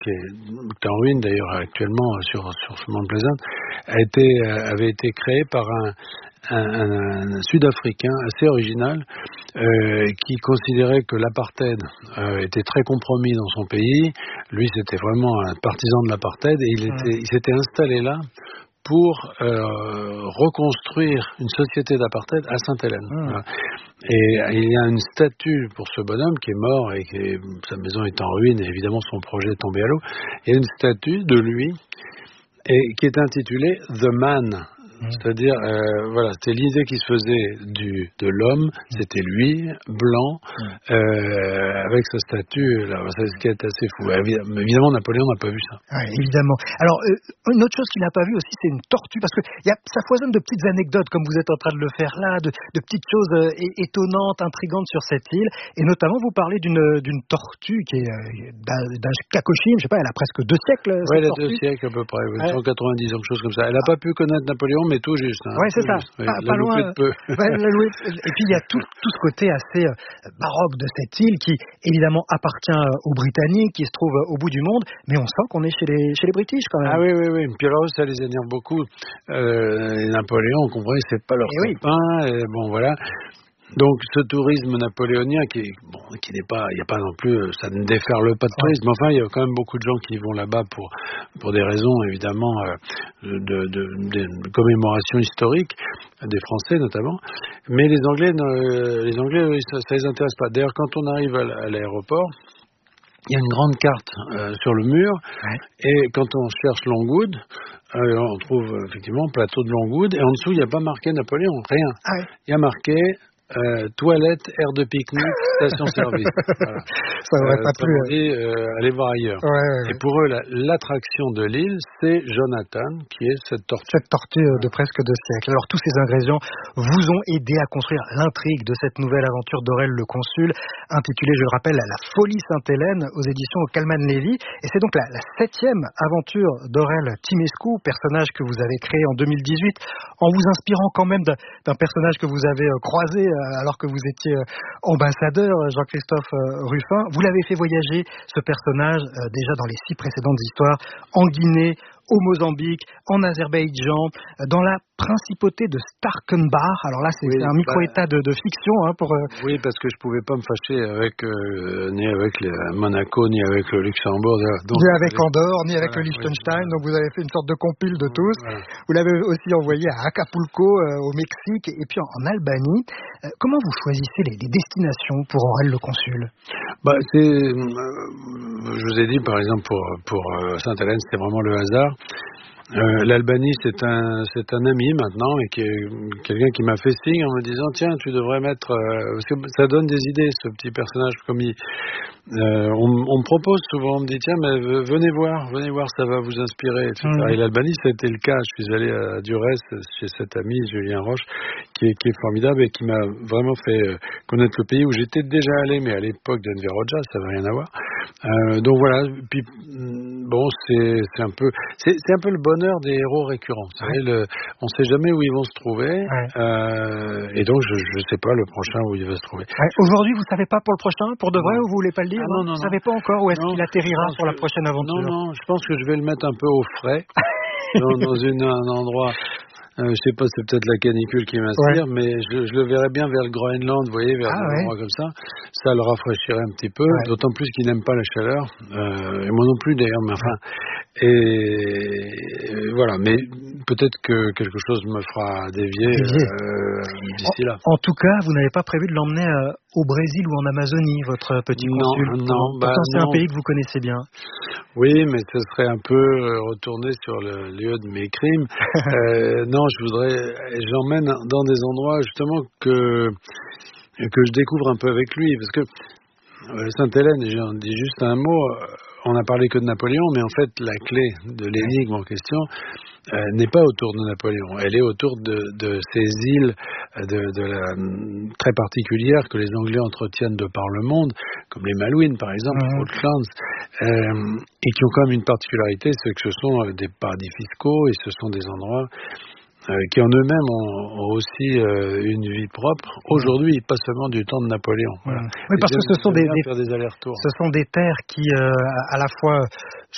qui est en ruine d'ailleurs actuellement sur Mount Pleasant, avait été créé par un Sud-Africain assez original qui considérait que l'apartheid était très compromis dans son pays. Lui, c'était vraiment un partisan de l'apartheid et il s'était installé là pour reconstruire une société d'apartheid à Sainte-Hélène. Voilà. Et il y a une statue pour ce bonhomme qui est mort et sa maison est en ruine et évidemment son projet est tombé à l'eau. Il y a une statue de lui qui est intitulée The Man. C'est-à-dire, voilà, c'était l'idée qui se faisait de l'homme, c'était lui, blanc, avec sa statue, là, c'est ce qui est assez fou. Évidemment, Napoléon n'a pas vu ça. Ouais, évidemment. Alors, une autre chose qu'il n'a pas vu aussi, c'est une tortue, parce que ça foisonne de petites anecdotes, comme vous êtes en train de le faire là, de petites choses étonnantes, intrigantes sur cette île, et notamment, vous parlez d'une tortue qui est d'un Kakoshim, je sais pas, elle a presque 2 siècles. Oui, elle a 2 siècles à peu près, 190 ans, quelque chose comme ça. Elle n'a pas pu connaître Napoléon, mais tout juste. Oui, c'est ça. Pas loin. Et puis il y a tout ce côté assez baroque de cette île qui évidemment appartient aux Britanniques, qui se trouve au bout du monde, mais on sent qu'on est chez les British quand même. Ah oui. Puis alors ça les énerve beaucoup. Napoléon, on comprend, c'est pas leur copain. Bon voilà. Donc ce tourisme napoléonien qui n'est pas, il n'y a pas non plus, ça ne déferle pas de tourisme. Enfin, il y a quand même beaucoup de gens qui vont là-bas pour des raisons évidemment de commémoration historique, des Français notamment. Mais les Anglais, ça les intéresse pas. D'ailleurs, quand on arrive à l'aéroport, il y a une grande carte sur le mur, et quand on cherche Longwood, on trouve effectivement plateau de Longwood, et en dessous il n'y a pas marqué Napoléon, rien. Il y a marqué toilette, aire de pique-nique, station-service. Voilà. Ça n'aurait pas plu. Allez voir ailleurs. Et pour eux, l'attraction de l'île, c'est Jonathan, qui est cette tortue. Cette tortue de presque 2 siècles. Alors, tous ces ingrédients vous ont aidé à construire l'intrigue de cette nouvelle aventure d'Aurèle le Consul, intitulée, je le rappelle, La Folie Sainte-Hélène, aux éditions Calman-Lévy. Et c'est donc la 7e aventure d'Aurèle Timescu, personnage que vous avez créé en 2018, en vous inspirant quand même d'un personnage que vous avez croisé alors que vous étiez ambassadeur, Jean-Christophe Ruffin. Vous l'avez fait voyager, ce personnage, déjà dans les 6 précédentes histoires, en Guinée, au Mozambique, en Azerbaïdjan, dans la principauté de Starkenbach. Alors là, c'est un micro-état de fiction. Oui, parce que je ne pouvais pas me fâcher ni avec Monaco, ni avec le Luxembourg. Ni avec Andorre, ni avec le Liechtenstein. Donc vous avez fait une sorte de compile de tous. Vous l'avez aussi envoyé à Acapulco, au Mexique, et puis en Albanie. Comment vous choisissez les destinations pour Aurèle le Consul ? Je vous ai dit, par exemple, pour Sainte-Hélène, c'était vraiment le hasard. L'Albanie, c'est un ami maintenant, et qui est quelqu'un qui m'a fait signe en me disant tiens, tu devrais mettre parce que ça donne des idées, ce petit personnage, comme on me propose souvent, on me dit tiens, mais venez voir, ça va vous inspirer, etc. Et l'Albanie, ça a été le cas. Je suis allé à Durrës chez cet ami Julien Roche, qui est formidable et qui m'a vraiment fait connaître le pays où j'étais déjà allé, mais à l'époque d'Enver Hoxha, ça n'avait rien à voir. Donc voilà. Puis bon, c'est un peu le bonheur des héros récurrents. Vous savez, on ne sait jamais où ils vont se trouver, et donc je ne sais pas le prochain où il va se trouver. Aujourd'hui, vous ne savez pas pour le prochain, pour de vrai, ou vous voulez pas le dire? Non. Vous ne savez pas encore où est-ce qu'il atterrira sur la prochaine aventure? Non, je pense que je vais le mettre un peu au frais, dans un endroit. Je sais pas, c'est peut-être la canicule qui m'inspire, mais je le verrais bien vers le Groenland, vous voyez, vers un endroit comme ça. Ça le rafraîchirait un petit peu, d'autant plus qu'il n'aime pas la chaleur, et moi non plus d'ailleurs, mais enfin, et voilà, mais peut-être que quelque chose me fera dévier d'ici là. En tout cas, vous n'avez pas prévu de l'emmener au Brésil ou en Amazonie, votre petit consul? Non. Pourtant, c'est un pays que vous connaissez bien. Oui, mais ce serait un peu retourner sur le lieu de mes crimes. Non, j'emmène dans des endroits justement que je découvre un peu avec lui, parce que Sainte-Hélène, j'en dis juste un mot, on n'a parlé que de Napoléon, mais en fait la clé de l'énigme en question n'est pas autour de Napoléon, elle est autour de ces îles très particulières que les Anglais entretiennent de par le monde, comme les Malouines par exemple, les Falklands, et qui ont quand même une particularité, c'est que ce sont des paradis fiscaux, et ce sont des endroits qui en eux-mêmes ont aussi une vie propre aujourd'hui, pas seulement du temps de Napoléon. Voilà. Oui, parce que ce sont des allers-retours. Ce sont des terres qui à la fois